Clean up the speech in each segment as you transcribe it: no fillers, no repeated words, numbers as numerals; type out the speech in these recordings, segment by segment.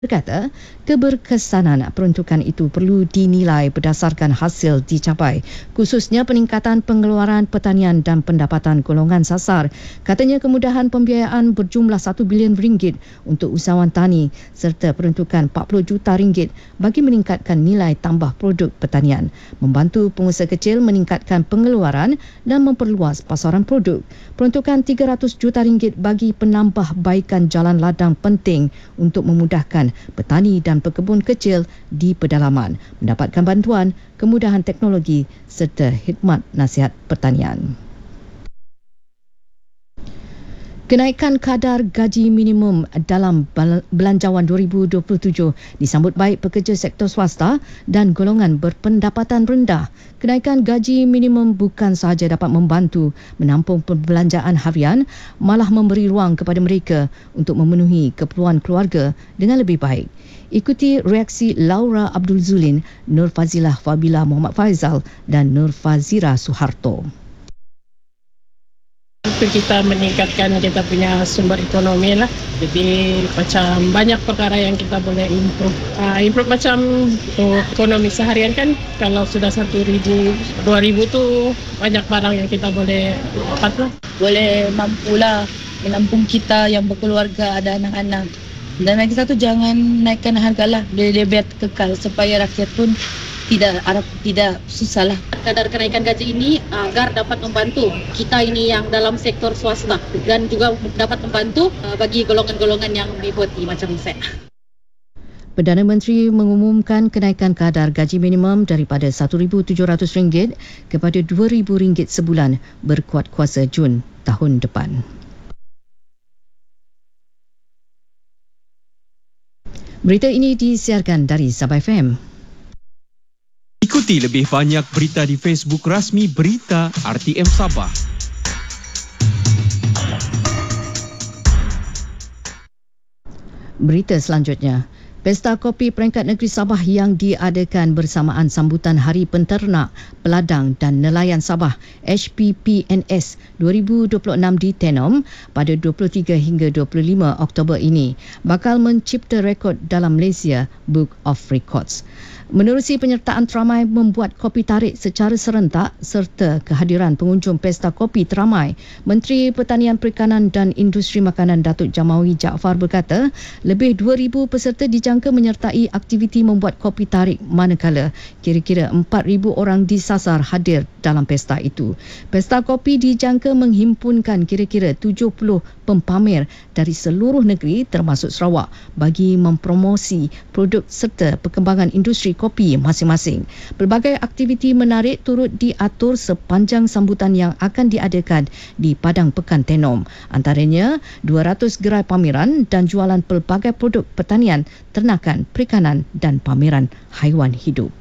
berkata, keberkesanan peruntukan itu perlu dinilai berdasarkan hasil dicapai, khususnya peningkatan pengeluaran pertanian dan pendapatan golongan sasar. Katanya kemudahan pembiayaan berjumlah RM1 bilion untuk usahawan tani serta peruntukan RM40 juta bagi meningkatkan nilai tambah produk pertanian, membantu pengusaha kecil meningkatkan pengeluaran dan memperluas pasaran produk. Peruntukan RM300 juta bagi penambahbaikan jalan ladang penting untuk memudahkan petani dan pekebun kecil di pedalaman mendapatkan bantuan, kemudahan teknologi serta khidmat nasihat pertanian. Kenaikan kadar gaji minimum dalam Belanjawan 2027 disambut baik pekerja sektor swasta dan golongan berpendapatan rendah. Kenaikan gaji minimum bukan sahaja dapat membantu menampung perbelanjaan harian, malah memberi ruang kepada mereka untuk memenuhi keperluan keluarga dengan lebih baik. Ikuti reaksi Laura Abdul Zulin, Nur Fazilah Fabila Muhammad Faizal dan Nur Fazira Suharto. Untuk kita meningkatkan kita punya sumber ekonomi lah. Jadi macam banyak perkara yang kita boleh improve. Improve macam ekonomi seharian kan, kalau sudah 1,000, 2,000 tu banyak barang yang kita boleh dapat lah. Boleh mampulah menampung kita yang berkeluarga, ada anak-anak. Dan lagi satu, jangan naikkan harga lah, dia biar kekal supaya rakyat pun tidak susah lah. Kadar kenaikan gaji ini agar dapat membantu kita ini yang dalam sektor swasta dan juga dapat membantu bagi golongan-golongan yang dibuati macam saya. Perdana Menteri mengumumkan kenaikan kadar gaji minimum daripada RM1,700 kepada RM2,000 sebulan berkuat kuasa Jun tahun depan. Berita ini disiarkan dari Sabah FM. Ikuti lebih banyak berita di Facebook rasmi Berita RTM Sabah. Berita selanjutnya. Pesta Kopi Peringkat Negeri Sabah yang diadakan bersamaan sambutan Hari Penternak, Peladang dan Nelayan Sabah HPPNS 2026 di Tenom pada 23 hingga 25 Oktober ini bakal mencipta rekod dalam Malaysia Book of Records. Menerusi penyertaan teramai membuat kopi tarik secara serentak serta kehadiran pengunjung Pesta Kopi teramai, Menteri Pertanian Perikanan dan Industri Makanan Datuk Jamawi Jaafar berkata, lebih 2,000 peserta dijangka menyertai aktiviti membuat kopi tarik manakala kira-kira 4,000 orang disasar hadir dalam pesta itu. Pesta Kopi dijangka menghimpunkan kira-kira 70 pempamer dari seluruh negeri termasuk Sarawak bagi mempromosi produk serta perkembangan industri kopi masing-masing. Pelbagai aktiviti menarik turut diatur sepanjang sambutan yang akan diadakan di Padang Pekan Tenom. Antaranya 200 gerai pameran dan jualan pelbagai produk pertanian, ternakan, perikanan dan pameran haiwan hidup.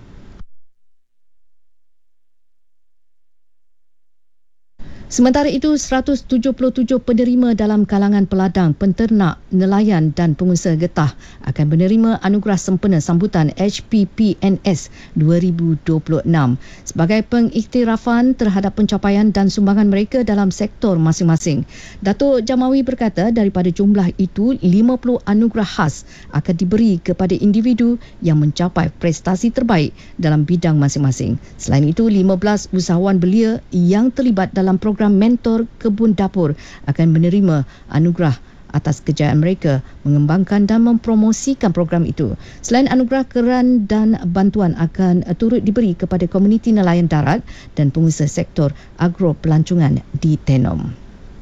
Sementara itu, 177 penerima dalam kalangan peladang, penternak, nelayan dan pengusaha getah akan menerima anugerah sempena sambutan HPPNS 2026 sebagai pengiktirafan terhadap pencapaian dan sumbangan mereka dalam sektor masing-masing. Datuk Jamawi berkata daripada jumlah itu, 50 anugerah khas akan diberi kepada individu yang mencapai prestasi terbaik dalam bidang masing-masing. Selain itu, 15 usahawan belia yang terlibat dalam program mentor kebun dapur akan menerima anugerah atas kejayaan mereka mengembangkan dan mempromosikan program itu. Selain anugerah, keran dan bantuan akan turut diberi kepada komuniti nelayan darat dan pengusaha sektor agro pelancongan di Tenom.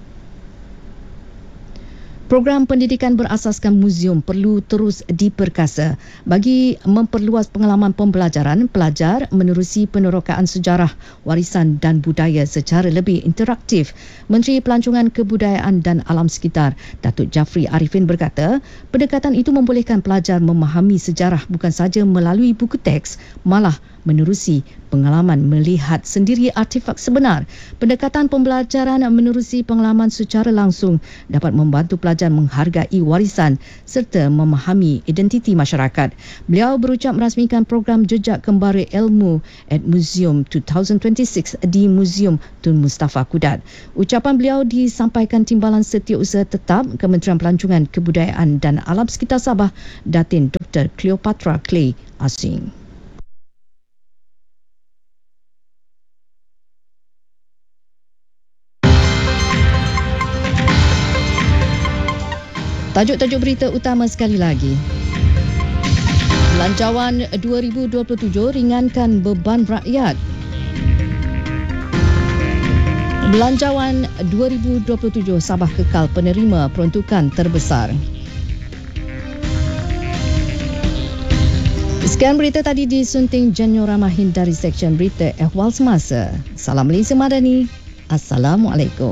Program pendidikan berasaskan muzium perlu terus diperkasa bagi memperluas pengalaman pembelajaran. Pelajar menerusi penerokaan sejarah, warisan dan budaya secara lebih interaktif. Menteri Pelancongan Kebudayaan dan Alam Sekitar, Datuk Jafri Arifin berkata, pendekatan itu membolehkan pelajar memahami sejarah bukan sahaja melalui buku teks, malah menerusi pengalaman melihat sendiri artefak sebenar. Pendekatan pembelajaran menerusi pengalaman secara langsung dapat membantu pelajar belajar menghargai warisan serta memahami identiti masyarakat. Beliau berucap merasmikan program Jejak Kembara Ilmu at Museum 2026 di Museum Tun Mustafa Kudat. Ucapan beliau disampaikan Timbalan Setiausaha Tetap Kementerian Pelancongan Kebudayaan dan Alam Sekitar Sabah, Datin Dr. Cleopatra Clay Asing. Tajuk-tajuk berita utama sekali lagi. Belanjawan 2027 ringankan beban rakyat. Belanjawan 2027 Sabah kekal penerima peruntukan terbesar. Sekian berita tadi disunting Janyo Ramahin dari Seksyen Berita Ehwal Semasa. Salam Malaysia Madani. Assalamualaikum.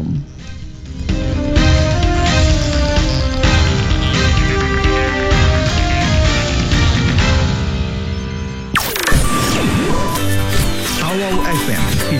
Awal FM